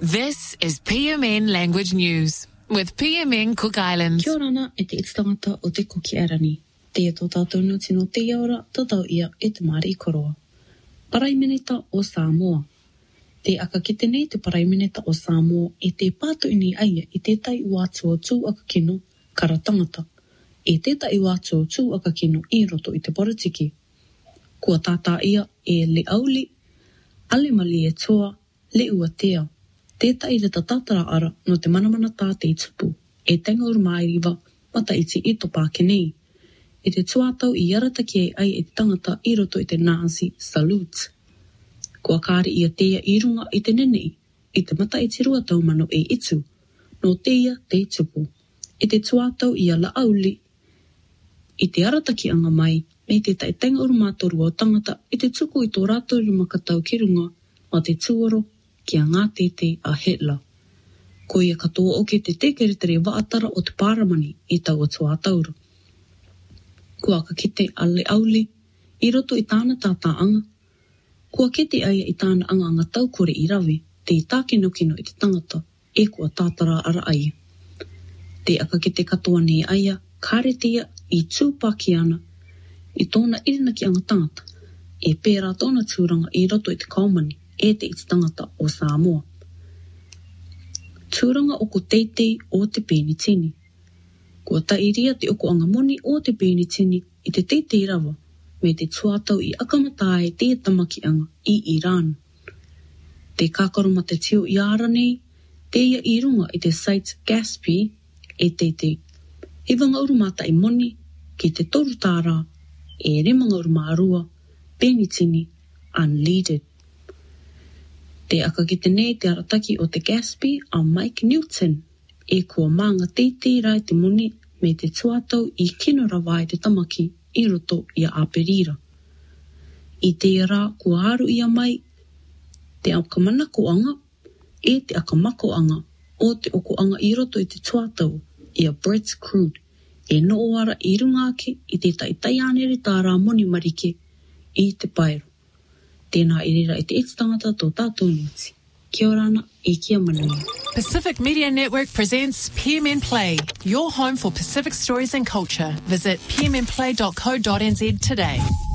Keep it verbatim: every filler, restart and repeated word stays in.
This is P M N Language News with P M N Cook Islands. Kia ora ana e te ititangata o te Kuki Arani. Te e tō tātou nuti no te ora, tātou ia e te Māori i koroa. Paraimineta o Samoa. Te aka kite nei te paraimineta o Samoa e te pātu ini aia i te tai uatua tū aka kino karatangata. E te tai uatua tū aka kino i roto i te politiki. Kua tātā ia e le auli, ale mali e toa, le ua tea. Tētai re tatara ara no te manamana tāte i tupu, e tenga uru mairiwa, mata iti i topa kenei. E te tuatau i arataki e ai e te tangata i roto i te Nazi salute. Kua kāri ia teia i runga i te nenei, i te mata i te rua taumano e itu, no teia te tupu. E te tuatau i ala auli, i te arataki anga mai, me te tai tenga uru mātoru o tangata i te tuku i tō rātou rimakatau ki runga, ma te tuoro, ki a ngā tete a Hitler. Ko ia katoa oke te tekeretere waatara o te pāramani i tau o tuatauru. Kua ka kite ale auli, i roto i tāna tātā anga. Kua kite aia i tāna anga anga tau kore i rawe, te i tākino kino i te tangata, e kua tātara ara aia. Te aka kite katoa nei aia, kāretia i tūpaki ana, i tōna irina ki anga tangata, e pērā tōna tūranga i roto i te kaumani, e te iti tangata o Samoa. Tūranga o ko teitei o te penitini. Kua tairia te oko anga moni o te penitini i te teitei rawa, me te tuatau i akamatāe te tamaki anga i Iran. Te kākaroma te tio i ara nei, teia i runga i te site Gaspi e teitei. E wanga urumata i moni ki te toru tāra, e remanga urumārua, penitini, unleaded. Te aka ki te nei te arataki o te Gaspi a Mike Newton, e kua maanga teitei rai te moni me te tuatau i kino rawai te tamaki i roto i a Aperira. I te rā kua aru ia mai, te aka manako anga, e te aka mako anga, o te oko anga i roto i te tuatau i a Brett Crude, e no oara i runga ake i te tai tai anere tā rā moni marike i te pairo. Tēnā i rira i te ititangata tō tātou nuti. Kia ora ana, e kia manana. Pacific Media Network presents P M N Play, your home for Pacific stories and culture. Visit p m n play dot co dot n z today.